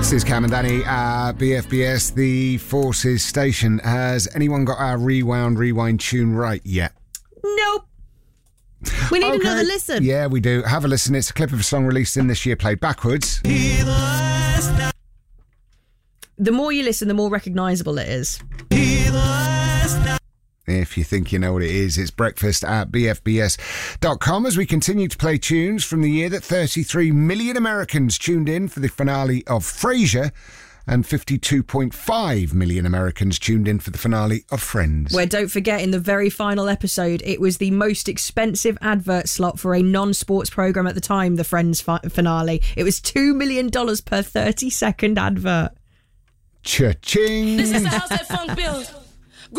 This is Cam and Danny at BFBS, the Forces station. Has anyone got our rewind tune right yet? Nope. We need another listen. Yeah, we do. Have a listen. It's a clip of a song released in this year, played backwards. The more you listen, the more recognisable it is. If you think you know what it is, it's breakfast at BFBS.com as we continue to play tunes from the year that 33 million Americans tuned in for the finale of Frasier and 52.5 million Americans tuned in for the finale of Friends. Where, don't forget, in the very final episode, it was the most expensive advert slot for a non-sports programme at the time, the Friends finale. It was $2 million per 30-second advert. Cha-ching! This is the house that funk built.